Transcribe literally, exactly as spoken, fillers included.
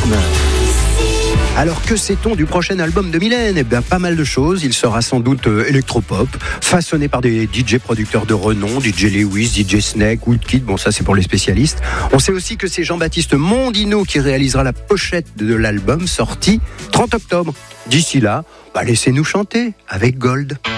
Mylène. Alors que sait-on du prochain album de Mylène ? Eh bien, pas mal de choses. Il sera sans doute euh, électropop, façonné par des D J producteurs de renom, D J Lewis, D J Snake, Woodkid, bon ça c'est pour les spécialistes. On sait aussi que c'est Jean-Baptiste Mondino qui réalisera la pochette de l'album sorti trente octobre. D'ici là, bah, laissez-nous chanter avec Gold.